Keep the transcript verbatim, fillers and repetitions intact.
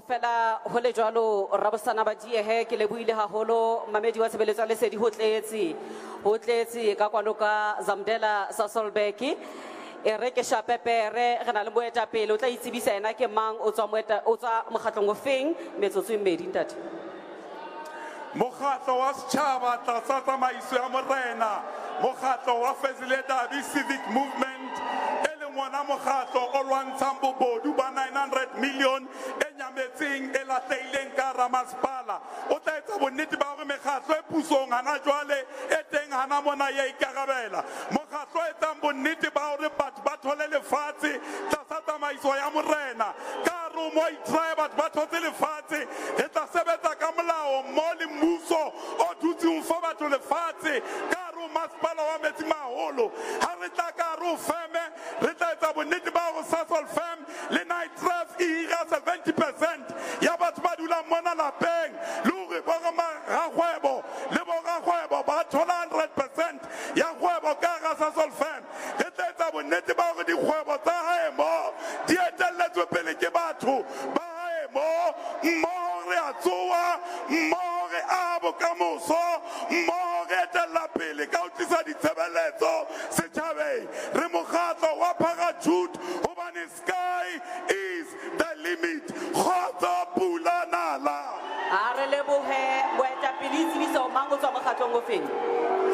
fela ho le jwalo Rabosana ba diehe ke lebohile haholo mamedi wa tshebeletso ya lesedi ho tletse ho tletse ka kwano ka Zamdela Sasolburg e re ke shapepere re na le moetapele o tla itsebisa ena ke mang o tswa moeta o tswa mokgatlong o feng metsotso e mmedi ntate mokgatlo wa setjhaba tlasa tsamaiso ya morena mokgatlo wa Fezile Dabi Civic Movement e le ngwana mokgatlo o lwantshang bobodu ba nine hundred million e nyametseng e lahlehileng ka hara masepala o tla etsa bonnete ba hore mekgatlo e pusong hana jwale e teng hana mona ya ikarabela mokgatlo o etsang bonnete ba hore batho ba thole lefatshe tlasa tsamaiso ya morena ka hare mo itshwaya batho ba thotse lefatshe re tla sebetsa ka molao mo le mmuso o dutseng fa batho lefatshe ka hare masepala wa Metsimaholo ha re tla ka hare feme re tla etsa bonnete ba hore Sasol Fem le Night Traf e hira seventy percent ya batho ba dulang mona lapeng le hore bo rakgwebo le bo rakgwebo ba thola one hundred percent ya kgwebo ka hara Sasol Fem re tla etsa bonnete ba hore dikgwebo tsa hae mo di etelletswe pele ke batho ba hae mo mmoho re a tsoha mmoho re a bokamoso mmoho re etella pele ka ho tlisa ditshebeletso setjhabeng re mokgatlo wa Parachute hobane sky is the limit kgotso pula nala a re lebohe moetapele itsebiso mang o tswa mokgatlong o feng